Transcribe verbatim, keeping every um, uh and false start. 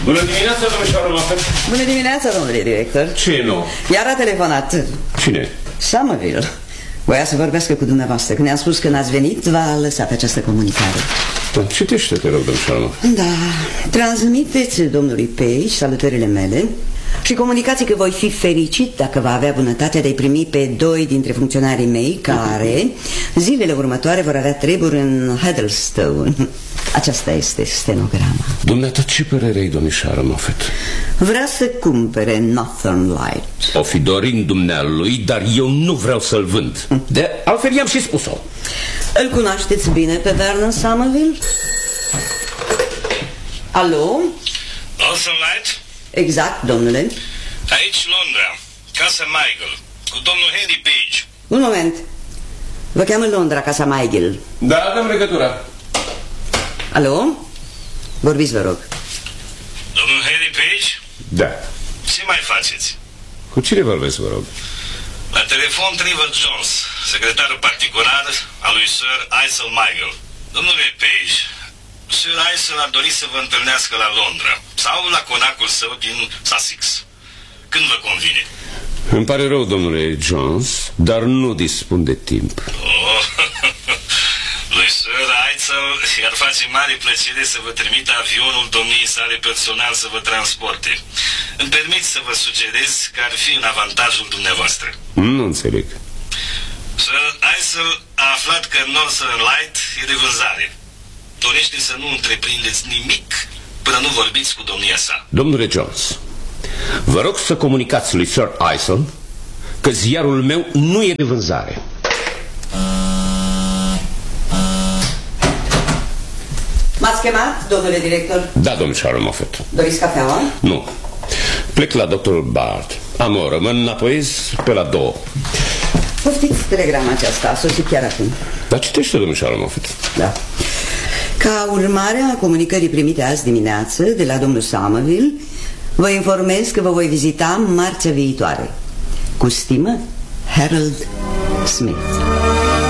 Bună dimineața, domnișoară Moffat. Bună dimineața, domnule director. Ce e nou? Iar a telefonat. Cine? Somerville. Voia să vorbească cu dumneavoastră. Când i-am spus că n-ați venit, v-a lăsat această comunicare. Citește, te rog, domnișoară Moffat. Da. Transmiteți domnului Page salutările mele și comunicați că voi fi fericit dacă va avea bunătatea de a-i primi pe doi dintre funcționarii mei care zilele următoare vor avea treburi în Huddlestone. Aceasta este stenograma. Dumneata, ce părere ai, domnișoară Moffat? Vrea să cumpere Northern Light. O fi dorind dumnealui, dar eu nu vreau să-l vând. De altfel i-am și spus-o. Îl cunoașteți bine pe Vernon Somerville? Alo? Northern Light? Exact, domnule. Aici Londra, Casa Michael, cu domnul Harry Page. Un moment. Vă cheamă Londra, Casa Michael. Da, avem legătura. Alo? Vorbiți, vă rog. Domnul Harry Page? Da. Ce mai faceți? Cu cine vorbesc, vă rog? La telefon Trevor Jones, secretarul particular al lui Sir Isaac Michael. Domnule Page, Sir Isaac ar dori să vă întâlnească la Londra sau la conacul său din Sussex. Când vă convine? Îmi pare rău, domnule Jones, dar nu dispun de timp. Oh, lui Sir Isaac i-ar face mare plăcere să vă trimită avionul domniei sale personal să vă transporte. Îmi permit să vă sugerez că ar fi în avantajul dumneavoastră. Nu înțeleg. Sir Isaac a aflat că Northern Light e de vânzare. Dorește să nu întreprindeți nimic până nu vorbiți cu domnia sa. Domnule Jones, vă rog să comunicați lui Sir Isaac că ziarul meu nu e de vânzare. M-ați chemat, domnule director? Da, domnișoară Moffat. Doriți cafeaua? Nu. Plec la doctorul Bard. Am o rămân înapoi pe la două. Poftiți telegrama aceasta, a sosit chiar acum. Dar citește, domnișoară Moffat. Da. Ca urmare a comunicării primite azi dimineață de la domnul Somerville, vă informez că vă voi vizita marțea viitoare. Cu stimă, Harold Smith.